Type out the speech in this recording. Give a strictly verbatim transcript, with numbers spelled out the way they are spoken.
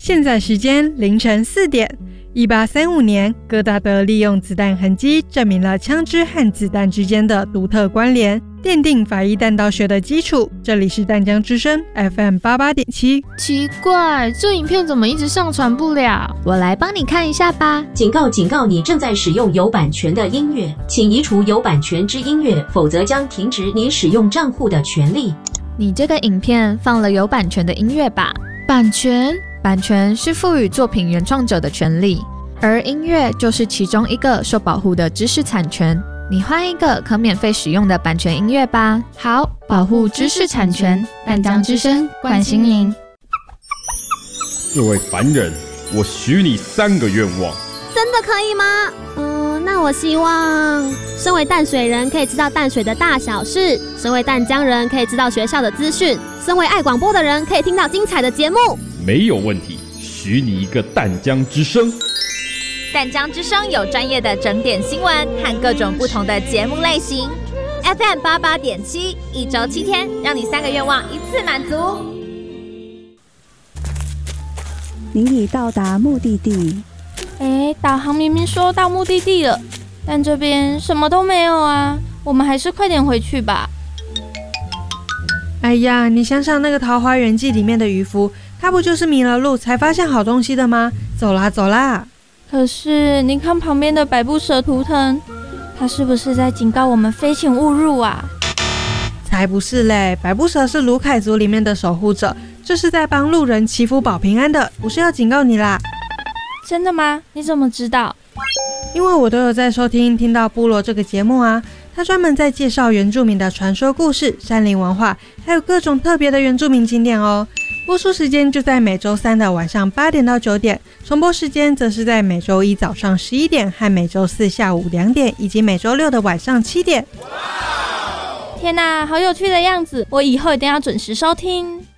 现在时间凌晨四点。一八三五年，戈达德利用子弹痕迹证明了枪支和子弹之间的独特关联，奠定法医弹道学的基础。这里是淡江之声 F M 八十八点七。 奇怪，这影片怎么一直上传不了？ 我来帮你看一下吧。 警告警告，你正在使用有版权的音乐，请移除有版权之音乐，否则将停止你使用账户的权利。 你这个影片放了有版权的音乐吧？ 版权？ 版权是赋予作品原创者的权利，而音乐就是其中一个受保护的知识产权。你换一个可免费使用的版权音乐吧。 好，保护知识产权，淡江之声关心您。 各位凡人，我许你三个愿望。 真的可以吗？嗯，那我希望身为淡水人可以知道淡水的大小事，身为淡江人可以知道学校的资讯，身为爱广播的人可以听到精彩的节目。 没有问题，许你一个淡江之声。 淡江之声有专业的整点新闻和各种不同的节目类型。F M 八十八点七，一周七天，让你三个愿望一次满足。 您已到达目的地。 哎，导航明明说到目的地了，但这边什么都没有啊！我们还是快点回去吧。 哎呀，你想想那个《桃花源记》里面的渔夫，他不就是迷了路才发现好东西的吗？走啦走啦！ 可是你看旁边的百步蛇图腾，他是不是在警告我们飞行勿入啊？ 才不是嘞，百步蛇是卢凯族里面的守护者，这是在帮路人祈福保平安的，不是要警告你啦。 真的吗？你怎么知道？ 因为我都有在收听听到部落这个节目啊，他专门在介绍原住民的传说故事、山林文化，还有各种特别的原住民景点哦。播出时间就在每周三的晚上八点到九点，重播时间则是在每周一早上十一点和每周四下午两点，以及每周六的晚上七点。 天哪，好有趣的样子！我以后一定要准时收听。